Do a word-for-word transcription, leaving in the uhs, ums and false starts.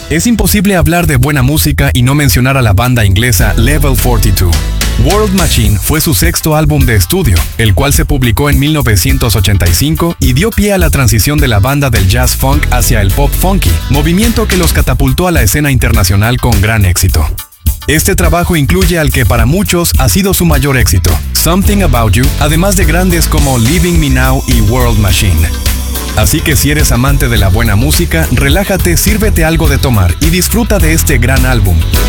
Es imposible hablar de buena música y no mencionar a la banda inglesa Level cuarenta y dos. World Machine fue su sexto álbum de estudio, el cual se publicó en mil novecientos ochenta y cinco y dio pie a la transición de la banda del jazz funk hacia el pop funky, movimiento que los catapultó a la escena internacional con gran éxito. Este trabajo incluye al que para muchos ha sido su mayor éxito, Something About You, además de grandes como Leaving Me Now y World Machine. Así que si eres amante de la buena música, relájate, sírvete algo de tomar y disfruta de este gran álbum.